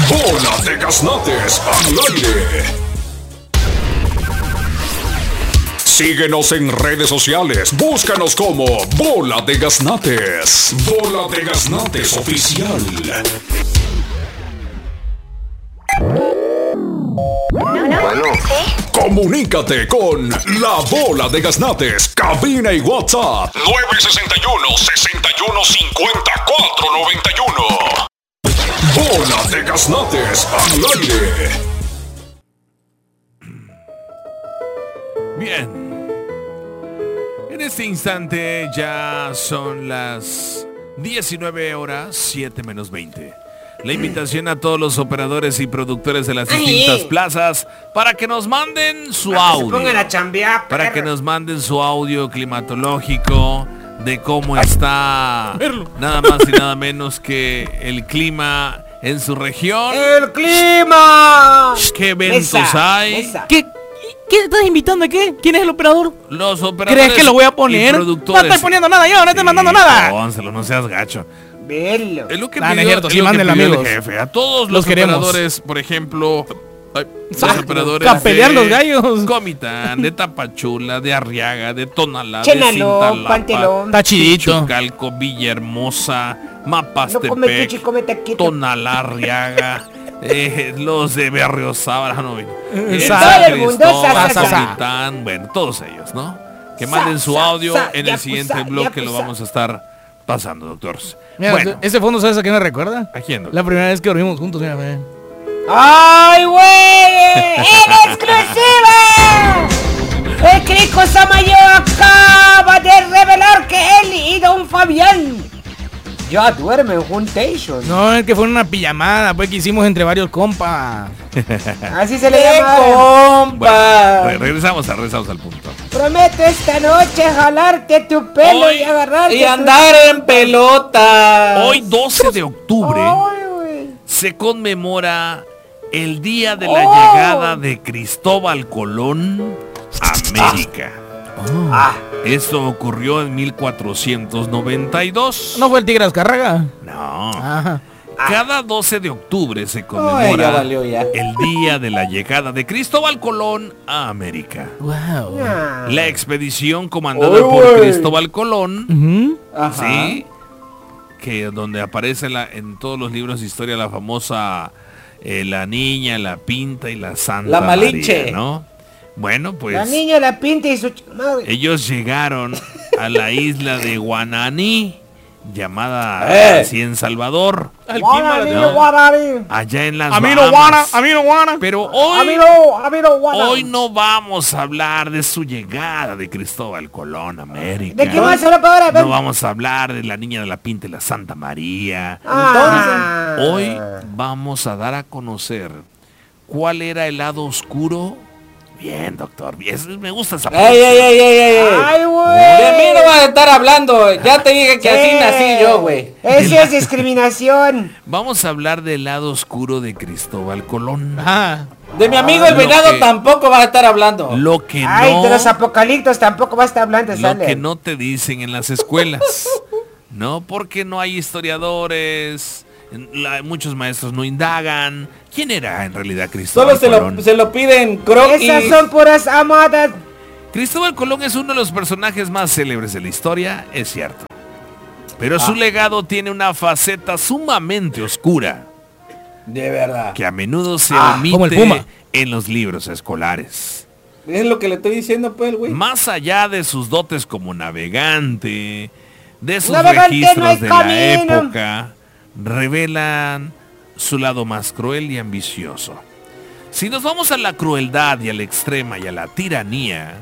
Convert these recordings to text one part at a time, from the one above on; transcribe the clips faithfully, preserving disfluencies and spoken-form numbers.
Bola de Gaznates al aire. Síguenos en redes sociales. Búscanos como Bola de Gaznates. Bola de Gaznates Oficial. Bueno. Comunícate con La Bola de Gaznates. Cabina y WhatsApp nueve seis uno, seis uno cinco cuatro nueve uno. Bola de Gaznates al aire. Bien. En este instante ya son las diecinueve horas, siete menos veinte. La invitación a todos los operadores y productores de las distintas Ay. plazas para que nos manden su Para que se audio. pongan a chambear, Para perro. que nos manden su audio climatológico de cómo está nada más y nada menos que el clima en su región. ¡El clima! ¿Qué eventos Mesa, hay? mesa. ¿Qué? ¿Quién estás invitando a qué? ¿Quién es el operador? Los operadores ¿Crees que lo voy a y poner? No productores. estoy poniendo nada yo, no estoy mandando nada. Pónselo, no seas gacho. Velo. Es lo que Nah, no es pidió, cierto, es sí, lo que mándenla, pidió el amigos. jefe. A todos los, Los queremos. operadores, por ejemplo, ay, los Exacto. operadores A pelear de los gallos. Comitán, de Tapachula, de Arriaga, de Tonalá, Chénalo, de Cintalapa, Pantelón. Está chidito. Chucalco, Villahermosa, No come Mapastepec, chuchi, come taquito. Tonalá, Arriaga, eh, los de Berriozábal, no, eh, Exacto. San Todo el mundo, Cristóbal, sa, sa, sa. Comitán, bueno, todos ellos, ¿no? Que Sa, manden su sa, audio sa, en el yakuza, siguiente bloque, lo yakuza. vamos a estar pasando, doctores. Mira, Bueno, ese fondo, ¿sabes a qué me recuerda? ¿a quién, doctor? La primera vez que dormimos juntos, mira, mira. ¡Ay, güey! ¡En exclusiva! El Crico Samayo acaba de revelar que él y Don Fabián ya duermen juntos. No, es que fue una pijamada, pues, que hicimos entre varios compas. Así se le llama. Bueno, re- regresamos, a- regresamos al punto. Prometo esta noche jalarte tu pelo Hoy- y agarrarte Y tu- andar en pelota. Hoy, doce de octubre, Ay, güey. se conmemora el día de la Oh. llegada de Cristóbal Colón a América. Ah, Esto ocurrió en mil cuatrocientos noventa y dos. ¿No fue el Tigre Azcárraga? No. Ajá. Cada doce de octubre se Ay, ya conmemora valió ya. el día de la llegada de Cristóbal Colón a América. Wow. ah. La expedición comandada Ay, por güey. Cristóbal Colón, Ujú. Ajá. sí, que donde aparece la, en todos los libros de historia la famosa eh, la niña, la pinta y la santa La Malinche. María, ¿no? Bueno, pues La niña la pinta y su ch- madre. ellos llegaron a la isla de Guananí, llamada Eh. así en Salvador, Guarani, ¿no? guarani. allá en las A mí no Bahamas. guana, a mí no guana. Pero A hoy mí no, a mí no, guarani. Hoy no vamos a hablar de su llegada de Cristóbal Colón a América. ¿De qué más habla para ahora? No vamos a hablar de la niña de la pinta y la Santa María. Ah. Hoy vamos a dar a conocer cuál era el lado oscuro. Bien, doctor. Bien, eso- me gusta esa Ey, ey, ey, ey, ey, ey. Ay, güey. De mí no vas a estar hablando. Ya te dije que así Sí. nací yo, güey. Eso es discriminación. Vamos a hablar del lado oscuro de Cristóbal Colón. Ajá. De mi amigo el Lo venado que- tampoco vas a estar hablando. Lo que Ay, no, de los apocaliptos tampoco va a estar hablando, lo sale. que no te dicen en las escuelas. No, porque no hay historiadores. la- muchos maestros no indagan. ¿Quién era en realidad Cristóbal Solo se Colón? lo, se lo piden croquis. Esas son puras amadas. Cristóbal Colón es uno de los personajes más célebres de la historia, es cierto. Pero su Ah. legado tiene una faceta sumamente oscura, De verdad. que a menudo se Ah, como el omite Puma. en los libros escolares. Es lo que le estoy diciendo, pues, güey. Más allá de sus dotes como navegante, de sus Navegante, registros no hay de camino. la época, revelan su lado más cruel y ambicioso. Si nos vamos a la crueldad y a la extrema y a la tiranía,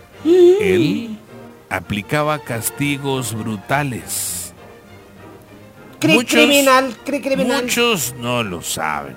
él aplicaba castigos brutales. Cri Muchos- criminal, cri criminal. Muchos no lo saben.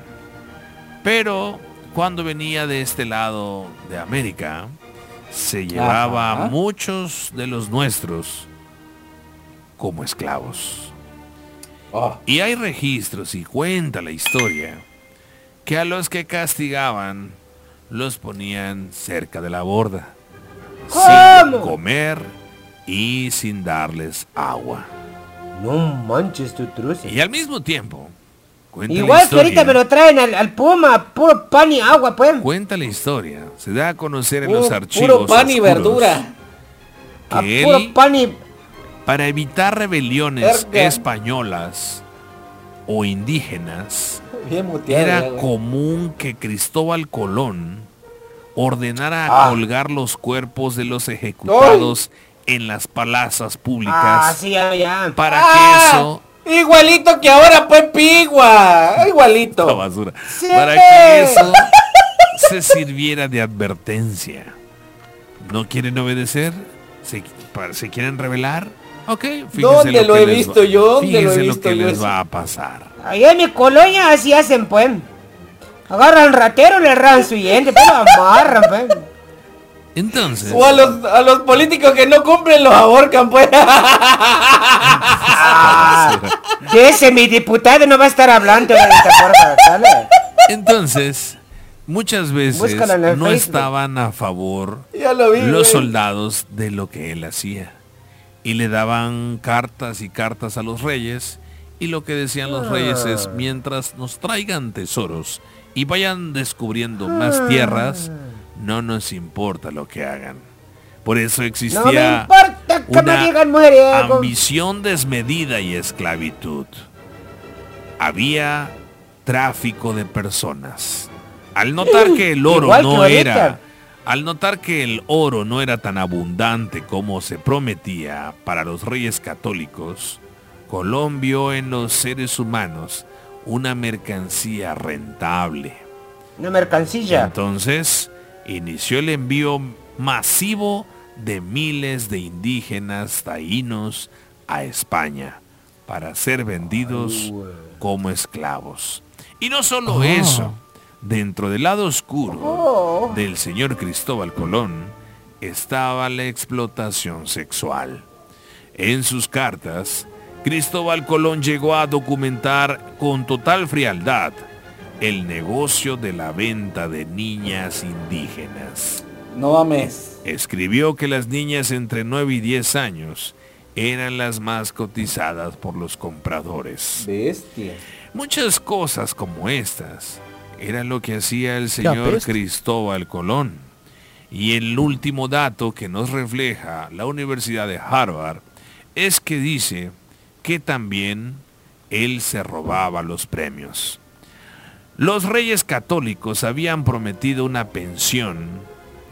Pero cuando venía de este lado de América, se llevaba Ajá. a muchos de los nuestros como esclavos. Oh, Y hay registros y cuenta la historia que a los que castigaban los ponían cerca de la borda, sin ¿Cómo? comer y sin darles agua. No manches tu truce. Y al mismo tiempo, Cuenta la Igual que historia. ahorita me lo traen al, al Puma, puro pan y agua, pues. Cuenta la historia. Se da a conocer en Puro, los archivos puro pan y oscuros verdura. A que puro él, pan y... para evitar rebeliones Verga. españolas o indígenas, Bien muteado. era ya, güey. común que Cristóbal Colón ordenara Ah. colgar los cuerpos de los ejecutados en las plazas públicas Ah, sí, ya, ya. para Ah, que eso... Igualito que ahora, pues, Pigua. La Igualito. basura. Sí. Para que eso se sirviera de advertencia. ¿No quieren obedecer? ¿Se, para- ¿se quieren rebelar? Ok, fíjense ¿Dónde lo que he les visto va- yo? ¿Dónde lo he fíjense lo visto que yo les eso? va a pasar. Allá en mi colonia así hacen, pues. Agarran ratero, le erran su diente, pero lo amarran, pues. Entonces, O a los, a los políticos que no cumplen los ahorcan, pues. Ah, de ese mi diputado no va a estar hablando ahorita, porfa, ¿sale? entonces, muchas veces Búscala en el no Facebook. estaban a favor Ya lo vi, los güey. soldados de lo que él hacía. Y le daban cartas y cartas a los reyes. Y lo que decían los reyes es, mientras nos traigan tesoros y vayan descubriendo más tierras, no nos importa lo que hagan. Por eso No me existía importa que me una digan mujeriego. ambición desmedida y esclavitud. Había tráfico de personas. Al notar que el oro Igual que no ahorita. era, al notar que el oro no era tan abundante como se prometía para los reyes católicos, Colón vio en los seres humanos una mercancía rentable. Una mercancía. Entonces, inició el envío masivo de miles de indígenas taínos a España para ser vendidos como esclavos. Y no solo Oh. eso, dentro del lado oscuro Oh. del señor Cristóbal Colón estaba la explotación sexual. En sus cartas, Cristóbal Colón llegó a documentar con total frialdad el negocio de la venta de niñas indígenas. No mames. Escribió que las niñas entre nueve y diez años eran las más cotizadas por los compradores. Bestia. Muchas cosas como estas era lo que hacía el señor peste. Cristóbal Colón. Y el último dato que nos refleja la Universidad de Harvard es que dice que también él se robaba los premios. Los reyes católicos habían prometido una pensión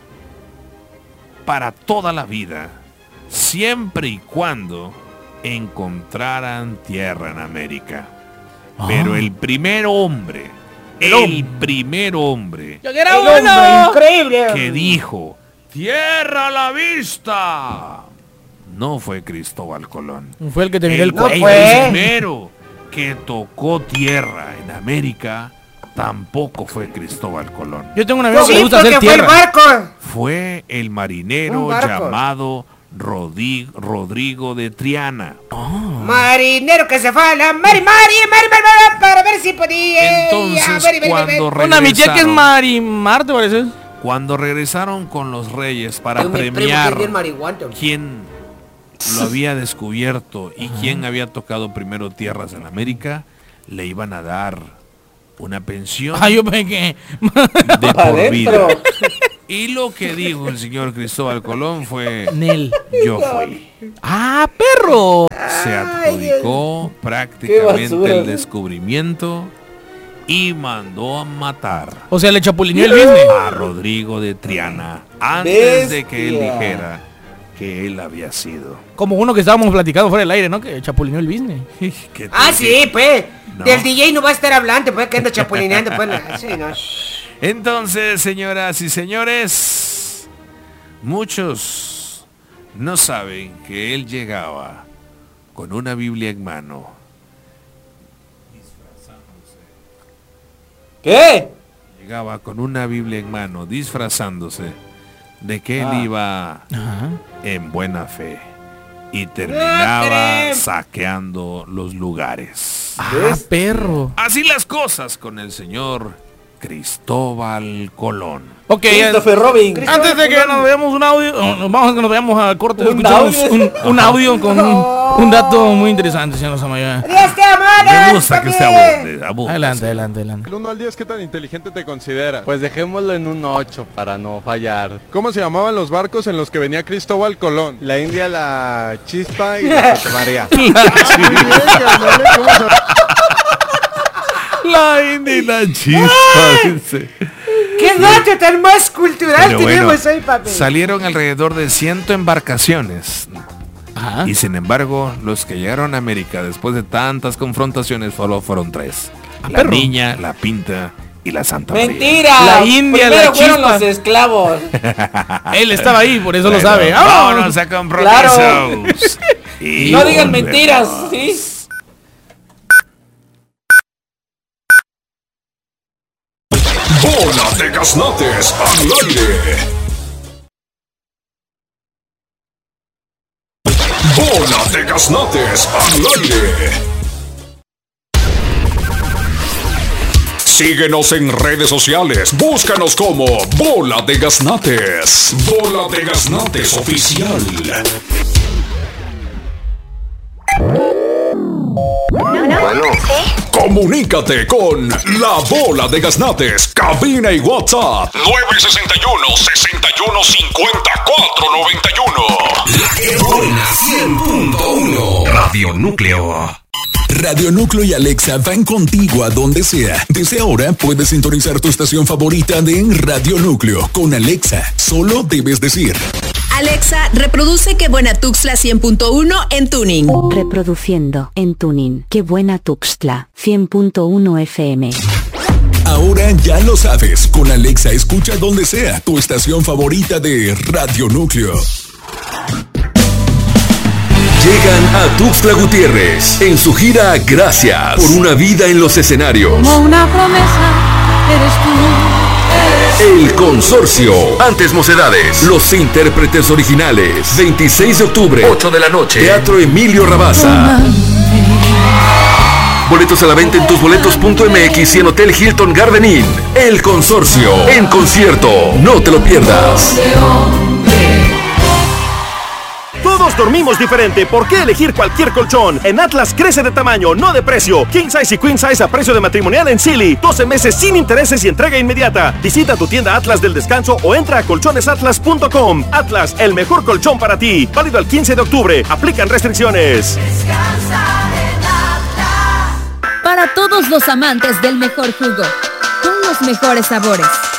para toda la vida, siempre y cuando encontraran tierra en América. Pero el primer hombre, el primer hombre ¡Yo El quiero hombre uno! increíble. que dijo, ¡tierra a la vista!, no fue Cristóbal Colón. Fue el que te miró el El No cuello. fue. primero que tocó tierra en América tampoco fue Cristóbal Colón. Yo tengo un amigo que le Sí, gusta hacer porque fue el tierra. barco. Fue el marinero Un barco. llamado Rodi- Rodrigo de Triana. Marinero que se fue a la mari, mari, mari, mari, mari, para ver si podía. Entonces, Mari, mari, cuando mari. Una mi tía que es regresaron, Marimar, ¿te parece? cuando regresaron con los reyes para Tengo mi primo que premiar es bien marihuano. quién lo había descubierto y quién había tocado primero tierras en América, le iban a dar una pensión Ah, yo pegué. de Pa' por vida. adentro. Y lo que dijo el señor Cristóbal Colón fue, Nel. yo fui. ¡Ah, perro! Se adjudicó Qué prácticamente basura. el descubrimiento y mandó a matar O sea, le chapulineó el business. a Rodrigo de Triana antes de que él Bestia. dijera que él había sido. Como uno que estábamos platicando fuera del aire, ¿no? Que chapulineó el business. ¿Qué te Ah, dije? sí, pues. No. Del D J no va a estar hablando, pues, que anda chapulineando, pues. no, Sí, no. Entonces, señoras y señores, muchos no saben que él llegaba con una Biblia en mano. ¿Qué? Llegaba con una Biblia en mano, disfrazándose de que él Ah. iba Ajá. en buena fe y terminaba ¡Ah, saqueando los lugares. Ah, ¿Ves? perro. Así las cosas con el señor Cristóbal Colón. Ok, Christopher Robin. antes de que nos veamos un audio, oh, vamos a que nos veamos a corte, ¿Un escuchamos audio? un, un audio con un, un dato muy interesante, señor Samayoa. ¡Dios te amara! Me gusta que se aborde, aborde. Adelante, adelante, adelante. Del uno al diez, ¿qué tan inteligente te consideras? Pues dejémoslo en un ocho para no fallar. ¿Cómo se llamaban los barcos en los que venía Cristóbal Colón? La India, la Chispa y la Santa María. La India y la chispa, dice. ¡Qué dato tan más cultural Pero bueno, tenemos hoy, papi! salieron alrededor de cien embarcaciones. Ajá. Y sin embargo, los que llegaron a América después de tantas confrontaciones solo fueron tres. Ah, La perro. Niña, la Pinta y la Santa María. Mentira. La India, Primero la fueron Chispa. los esclavos. Él estaba ahí, por eso Bueno, lo sabe. Vámonos a compromisos. Y No digan volvemos. mentiras, ¿sí? Bola de Gaznates al aire. Bola de Gaznates al aire. Síguenos en redes sociales. Búscanos como Bola de Gaznates. Bola de Gaznates Oficial. Comunícate con La Bola de Gaznates. Cabina y WhatsApp nueve seis uno, seis uno cinco cuatro nueve uno. La que buena cien punto uno. Radio Núcleo. Radio Núcleo y Alexa van contigo a donde sea. Desde ahora puedes sintonizar tu estación favorita de Radio Núcleo. Con Alexa, solo debes decir: Alexa, reproduce Qué Buena Tuxtla cien punto uno en Tuning. Reproduciendo en Tuning. Qué Buena Tuxtla cien punto uno F M. Ahora ya lo sabes. Con Alexa escucha donde sea tu estación favorita de Radio Núcleo. Llegan a Tuxtla Gutiérrez en su gira Gracias por una vida en los escenarios. Como una promesa, eres tú. El Consorcio, Antes Mocedades, los intérpretes originales, veintiséis de octubre, ocho de la noche, Teatro Emilio Rabasa. Boletos a la venta en tusboletos punto m x y en Hotel Hilton Garden Inn. El Consorcio, en concierto, no te lo pierdas. Todos dormimos diferente. ¿Por qué elegir cualquier colchón? En Atlas crece de tamaño, no de precio. King Size y Queen Size a precio de matrimonial en Silly. doce meses sin intereses y entrega inmediata. Visita tu tienda Atlas del Descanso o entra a colchones atlas punto com. Atlas, el mejor colchón para ti. Válido al quince de octubre. Aplican restricciones. Descansa en Atlas. Para todos los amantes del mejor jugo, con los mejores sabores.